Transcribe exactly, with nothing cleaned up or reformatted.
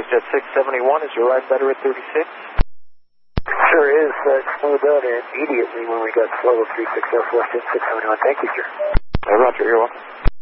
WestJet six seventy-one, is your ride better at thirty-six? Sure is. Uh, slowed down immediately when we got slow at three six zero four six seventy-one. Thank you, sir. Uh, Roger, you're welcome.